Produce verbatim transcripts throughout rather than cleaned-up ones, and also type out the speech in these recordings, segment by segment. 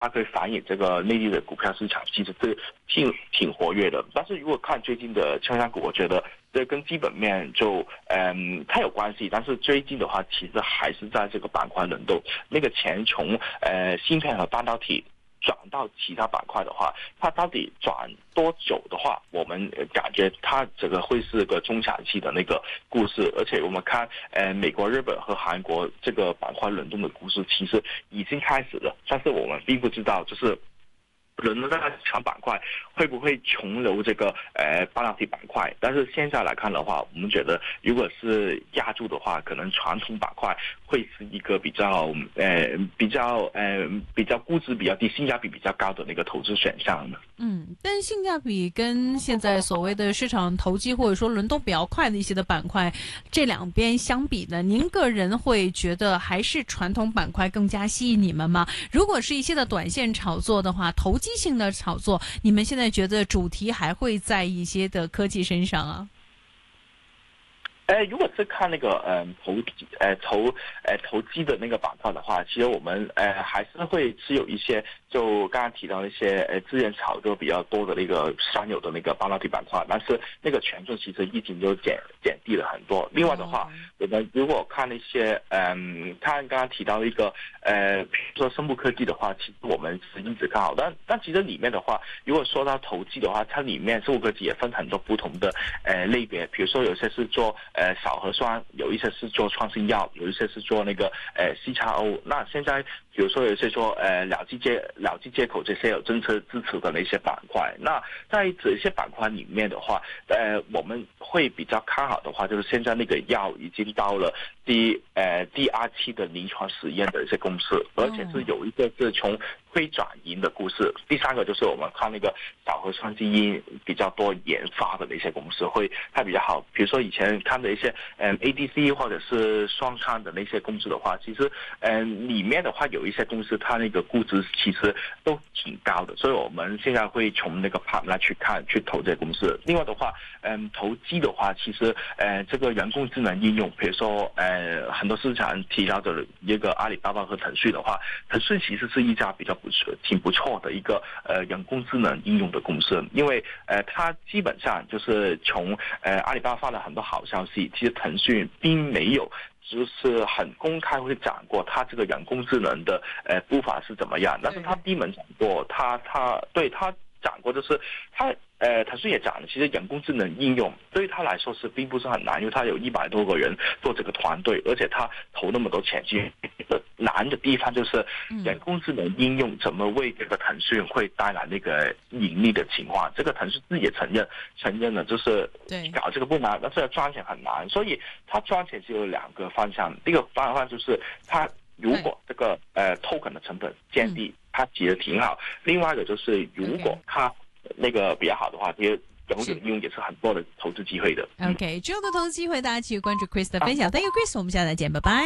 它可以反映这个内地的股票市场其实是挺挺活跃的。但是如果看最近的券商股，我觉得这跟基本面就嗯它有关系，但是最近的话，其实还是在这个板块轮动，那个钱从呃芯片和半导体转到其他板块的话，它到底转多久的话，我们感觉它这个会是个中长期的那个故事。而且我们看，呃，美国、日本和韩国这个板块轮动的故事其实已经开始了，但是我们并不知道，就是轮动在长板块会不会重流这个呃半导体板块。但是现在来看的话，我们觉得如果是压住的话，可能传统板块会是一个比较呃比较呃比较估值比较低、性价比比较高的那个投资选项呢。 嗯，但性价比跟现在所谓的市场投机或者说轮动比较快的一些的板块，这两边相比呢，您个人会觉得还是传统板块更加吸引你们吗？如果是一些的短线炒作的话，投机性的炒作，你们现在觉得主题还会在一些的科技身上啊？ 呃，如果是看那个呃投呃投呃投机的那个板块的话，其实我们呃还是会持有一些，就刚刚提到一些呃资源炒作比较多的那个商有的那个半导体板块，但是那个权重其实已经就减减低了很多。另外的话，我们如果看那些嗯，看刚刚提到一个呃，比如说生物科技的话，其实我们是一直看好，但但其实里面的话，如果说到投机的话，它里面生物科技也分很多不同的呃类别，比如说有些是做呃少核酸，有一些是做创新药，有一些是做那个呃 C X O。那现在比如说有些说呃两 G 接两 G 接口这些有政策支持的那些板块，那在这些板块里面的话，呃我们会比较看好的话，就是现在那个药已经到了第呃第二期的临床实验的一些公司，而且是有一个是从亏转盈的故事。第三个就是我们看那个小核酸基因比较多研发的那些公司会它比较好，比如说以前看的一些嗯 A D C 或者是双创的那些公司的话，其实嗯里面的话有一些公司它那个估值其实都挺高的，所以我们现在会从那个盘来去看去投这些公司。另外的话，嗯投机的话，其实呃这个人工智能应用，比如说呃很多市场提到的一个阿里巴巴和腾讯的话，腾讯其实是一家比较不错、挺不错的一个呃人工智能应用的公司，因为呃它基本上就是从呃阿里巴巴发了很多好消息，其实腾讯并没有就是很公开会讲过它这个人工智能的呃步伐是怎么样，但是它闭门讲过，它它对它讲过，就是它呃腾讯也讲了，其实人工智能应用对于他来说是并不是很难，因为他有一百多个人做这个团队，而且他投那么多钱进去。难的地方就是人工智能应用怎么为这个腾讯会带来那个盈利的情况，这个腾讯自己也承认承认了，就是搞这个不难，但是要赚钱很难，所以他赚钱只有两个方向，第一个方向就是他如果这个呃 token 的成本降低，它其实挺好，另外一个就是如果它那个比较好的话，其实人工智能应用也是很多的投资机会的。 OK， 之后的投资机会大家继续关注 Chris 的分享。 Thank you Chris， 我们下次再见，拜拜。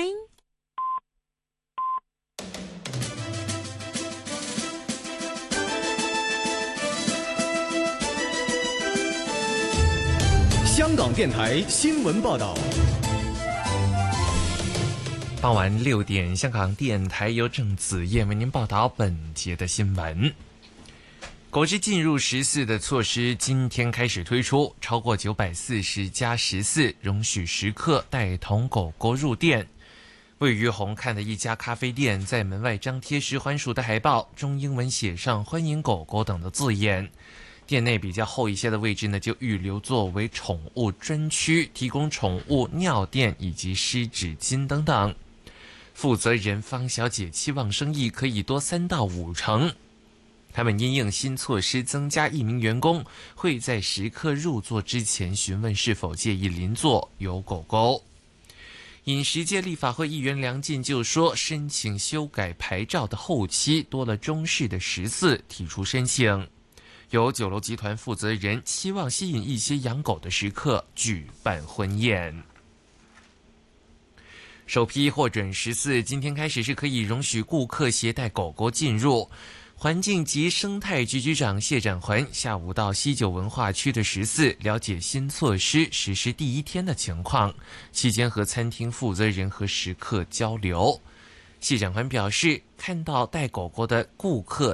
香港电台新闻报道。 傍晚六点，香港电台由郑子燕为您报道本节的新闻。狗只进入十四的措施今天开始推出，超过九百四十加十四容许食客带同狗狗入店。位于红磡的一家咖啡店，在门外张贴十环鼠的海报，中英文写上欢迎狗狗等的字眼。店内比较后一些的位置呢，就预留作为宠物专区，提供宠物尿垫以及湿纸巾等等。负责人方小姐期望生意可以多三到五成。他们因应新措施增加一名员工，会在食客入座之前询问是否介意邻座有狗狗。饮食界立法会议员梁进就说，申请修改牌照的后期多了中式的十四提出申请。有酒楼集团负责人期望吸引一些养狗的食客举办婚宴。首批获准十四今天开始是可以容许顾客携带狗狗进入。环境及生态局局长谢展环下午到西九文化区的十四了解新措施实施第一天的情况，期间和餐厅负责人和食客交流。 谢长官表示，看到带狗狗的顾客